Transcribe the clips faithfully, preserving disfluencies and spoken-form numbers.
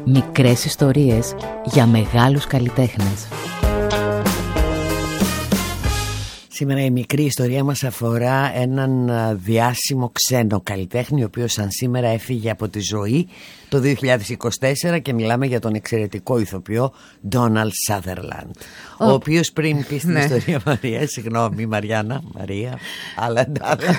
Μικρές ιστορίες για μεγάλους καλλιτέχνες. Σήμερα η μικρή ιστορία μας αφορά έναν διάσημο ξένο καλλιτέχνη, ο οποίος σαν σήμερα έφυγε από τη ζωή το δύο χιλιάδες είκοσι τέσσερα, και μιλάμε για τον εξαιρετικό ηθοποιό Ντόναλντ Σάδερλαντ, ο, ο οποίος πριν πει στην ναι. ιστορία Μαρία, συγγνώμη Μαριάννα, Μαρία, άλλα άλλα.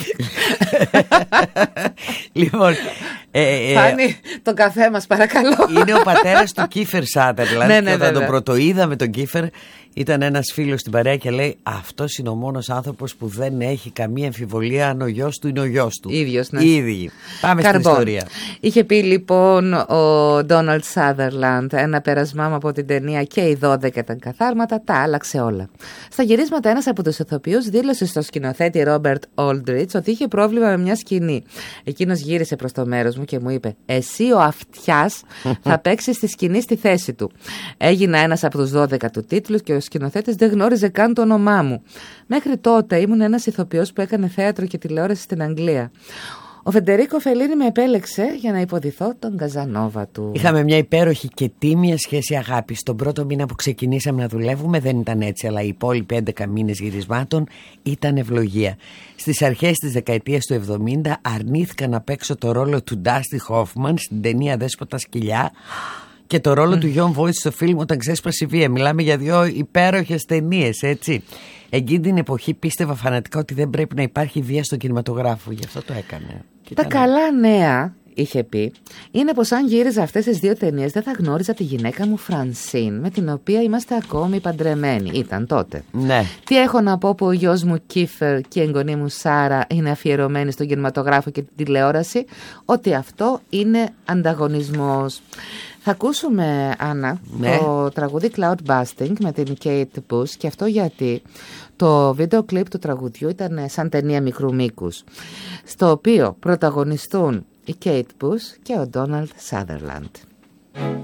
Λοιπόν, ε, ε, Φάνη, τον καφέ μας παρακαλώ. Είναι ο πατέρας του Κίφερ Σάδερλαντ, ναι, ναι, και όταν τον πρωτοείδαμε τον Κίφερ, ήταν ένας φίλος στην παρέα και λέει: αυτός είναι ο μόνος άνθρωπος που δεν έχει καμία αμφιβολία αν ο γιος του είναι ο γιος του. Ίδιος, ναι. Ίδιοι. Πάμε Καρμπόν. Στην ιστορία. Είχε πει λοιπόν ο Ντόναλντ Σάδερλαντ, ένα πέρασμά μου από την ταινία «Και οι δώδεκα ήταν καθάρματα», τα άλλαξε όλα. Στα γυρίσματα, ένας από τους ηθοποιούς δήλωσε στο σκηνοθέτη Ρόμπερτ Όλντριτς ότι είχε πρόβλημα με μια σκηνή. Εκείνος γύρισε προς το μέρος μου και μου είπε: εσύ ο αυτιάς θα παίξεις στη σκηνή στη θέση του. Έγινα ένας από τους δώδεκα του τίτλους και ο σκηνοθέτης δεν γνώριζε καν το όνομά μου. Μέχρι τότε ήμουν ένας ηθοποιός που έκανε θέατρο και τηλεόραση στην Αγγλία. Ο Φεντερίκο Φελίνι με επέλεξε για να υποδηθώ τον Καζανόβα του. Είχαμε μια υπέροχη και τίμια σχέση αγάπης. Τον πρώτο μήνα που ξεκινήσαμε να δουλεύουμε δεν ήταν έτσι, αλλά οι υπόλοιποι έντεκα μήνες γυρισμάτων ήταν ευλογία. Στις αρχές της δεκαετίας του εβδομήντα αρνήθηκα να παίξω το ρόλο του Ντάστι Χόφμαν στην ταινία Δέσποτα Σκυλιά και το ρόλο mm. του Γιον Βόιτ στο φιλμ Όταν ξέσπασε η βία. Μιλάμε για δύο υπέροχες ταινίες, έτσι. Εκείνη την εποχή πίστευα φανατικά ότι δεν πρέπει να υπάρχει βία στον κινηματογράφο. Γι' αυτό το έκανε. Τα ήταν... καλά νέα, είχε πει, είναι πως αν γύριζα αυτές τις δύο ταινίες δεν θα γνώριζα τη γυναίκα μου Φρανσίν, με την οποία είμαστε ακόμη παντρεμένοι. Ήταν τότε. Ναι. Τι έχω να πω που ο γιος μου Κίφερ και η εγγονή μου Σάρα είναι αφιερωμένοι στον κινηματογράφο και την τηλεόραση? Ότι αυτό είναι ανταγωνισμός. Θα ακούσουμε, Άννα, ναι. το τραγούδι Cloud Busting με την Kate Bush, και αυτό γιατί το βίντεο κλιπ του τραγουδιού ήταν σαν ταινία μικρού μήκους, στο οποίο πρωταγωνιστούν η Kate Bush και ο Ντόναλντ Σάδερλαντ.